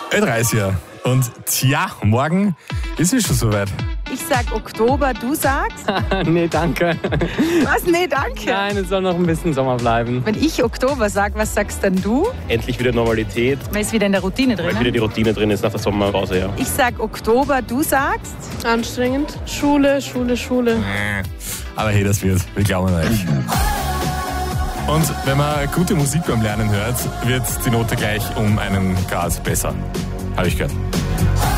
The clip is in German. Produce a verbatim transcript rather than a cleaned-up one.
Ö dreißiger. Und tja, morgen ist es schon soweit. Ich sag Oktober, du sagst? Nee, danke. Was? Nee, danke. Nein, es soll noch ein bisschen Sommer bleiben. Wenn ich Oktober sag, was sagst dann du? Endlich wieder Normalität, Man ist wieder in der Routine drin. weil wieder Ne? die Routine drin ist nach der Sommerpause, ja. Ich sag Oktober, du sagst? Anstrengend. Schule, Schule, Schule. Aber hey, das wird. Wir glauben an euch. Und wenn man gute Musik beim Lernen hört, wird die Note gleich um einen Grad besser. Habe ich gehört.